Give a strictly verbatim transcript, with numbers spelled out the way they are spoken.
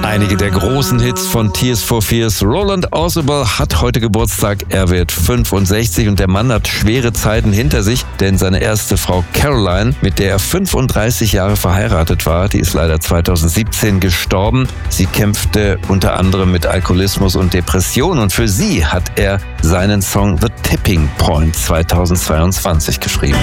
Einige der großen Hits von Tears for Fears. Roland Orzabal hat heute Geburtstag. Er wird fünfundsechzig und der Mann hat schwere Zeiten hinter sich, denn seine erste Frau Caroline, mit der er fünfunddreißig Jahre verheiratet war, die ist leider zweitausendsiebzehn gestorben. Sie kämpfte unter anderem mit Alkoholismus und Depression und für sie hat er seinen Song The Tipping Point zweitausendzweiundzwanzig geschrieben.